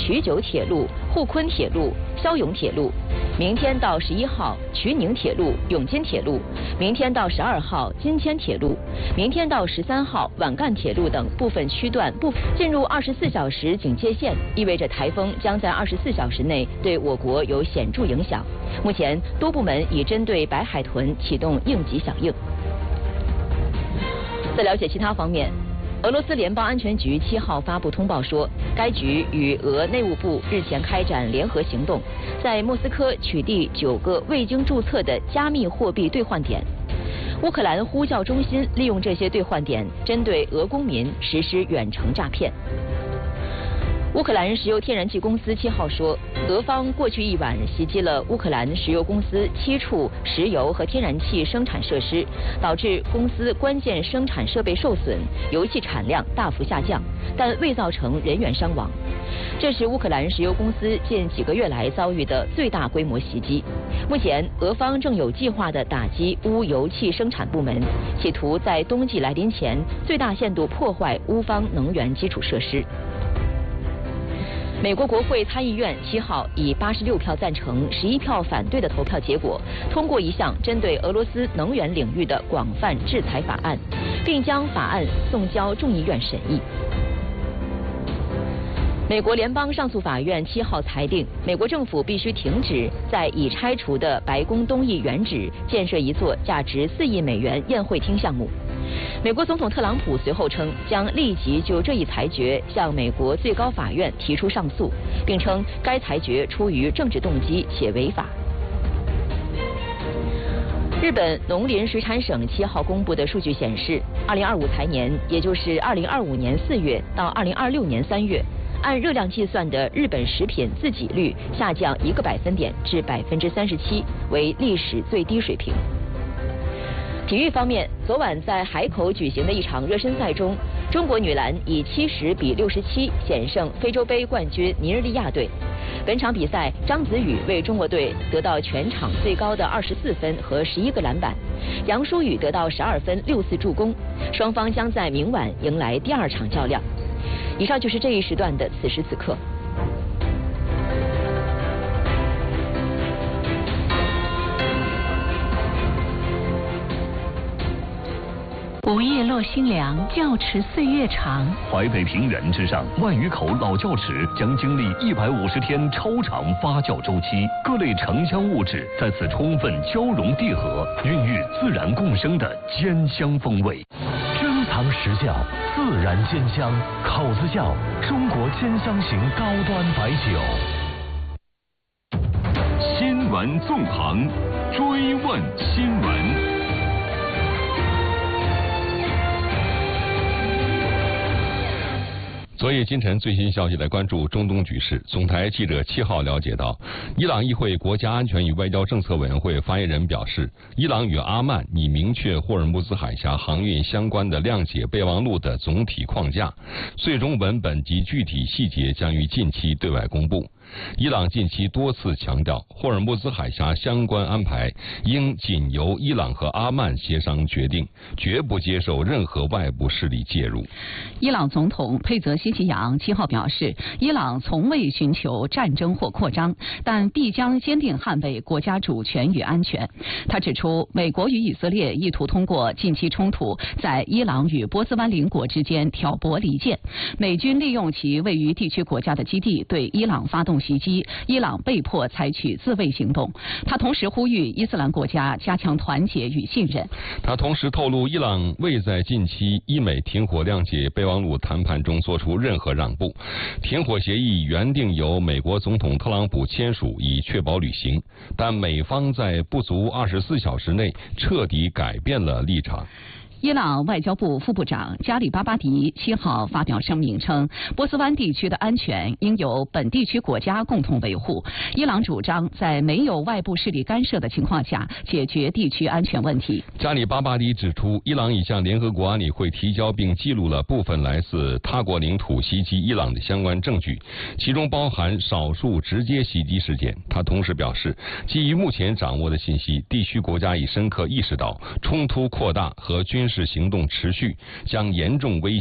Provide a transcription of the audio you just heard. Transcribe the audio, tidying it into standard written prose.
曲九铁路、沪昆铁路、骁勇铁路；明天到11号衢宁铁路、永金铁路；明天到12号金签铁路；明天到13号皖赣铁路等部分区段进入24小时警戒线，意味着台风将在24小时内对我国有显著影响。目前多部门已针对白海豚启动应急响应。在了解其他方面，俄罗斯联邦安全局7号发布通报说，该局与俄内务部日前开展联合行动，在莫斯科取缔9个未经注册的加密货币兑换点。乌克兰呼叫中心利用这些兑换点，针对俄公民实施远程诈骗。乌克兰石油天然气公司7号说，俄方过去1晚袭击了乌克兰石油公司7处石油和天然气生产设施，导致公司关键生产设备受损，油气产量大幅下降，但未造成人员伤亡。这是乌克兰石油公司近几个月来遭遇的最大规模袭击。目前，俄方正有计划地打击乌油气生产部门，企图在冬季来临前最大限度破坏乌方能源基础设施。美国国会参议院7号以86票赞成、11票反对的投票结果，通过一项针对俄罗斯能源领域的广泛制裁法案，并将法案送交众议院审议。美国联邦上诉法院7号裁定，美国政府必须停止在已拆除的白宫东翼原址建设一座价值4亿美元宴会厅项目。美国总统特朗普随后称，将立即就这一裁决向美国最高法院提出上诉，并称该裁决出于政治动机且违法。日本农林水产省7号公布的数据显示，2025财年，也就是2025年4月到2026年3月，按热量计算的日本食品自给率下降1个百分点至37%，为历史最低水平。体育方面，昨晚在海口举行的一场热身赛中，中国女篮以70-67险胜非洲杯冠军尼日利亚队。本场比赛，张子宇为中国队得到全场最高的24分和11个篮板，杨舒雨得到12分6次助攻。双方将在明晚迎来第2场较量。以上就是这一时段的此时此刻。 午夜落新凉，教池岁月长。 淮北平原之上，万余口老窖池将经历150天超长发酵周期，各类城乡物质在此充分交融递合，孕育自然共生的兼香风味。珍藏实窖，自然兼香，口子窖，中国兼香型高端白酒。 新闻纵横，追问新闻。 昨夜今晨最新消息来关注中东局势。总台记者7号了解到，伊朗议会国家安全与外交政策委员会发言人表示，伊朗与阿曼拟明确霍尔木兹海峡航运相关的谅解备忘录的总体框架，最终文本及具体细节将于近期对外公布。伊朗近期多次强调，霍尔木兹海峡相关安排应仅由伊朗和阿曼协商决定，绝不接受任何外部势力介入。 伊朗总统佩泽西奇扬7号表示，伊朗从未寻求战争或扩张，但必将坚定捍卫国家主权与安全。他指出，美国与以色列意图通过近期冲突在伊朗与波斯湾邻国之间挑拨离间，美军利用其位于地区国家的基地对伊朗发动袭击，伊朗被迫采取自卫行动。他同时呼吁伊斯兰国家加强团结与信任。 他同时透露，伊朗未在近期伊美停火谅解备忘录谈判中做出任何让步，停火协议原定由美国总统特朗普签署以确保履行，但美方在不足24小时内彻底改变了立场。 伊朗外交部副部长加里巴巴迪7号发表声明称，波斯湾地区的安全应由本地区国家共同维护。伊朗主张在没有外部势力干涉的情况下解决地区安全问题。 加里巴巴迪指出，伊朗已向联合国安理会提交并记录了部分来自他国领土袭击伊朗的相关证据，其中包含少数直接袭击事件。他同时表示，基于目前掌握的信息，地区国家已深刻意识到冲突扩大和军事行动持续将严重威胁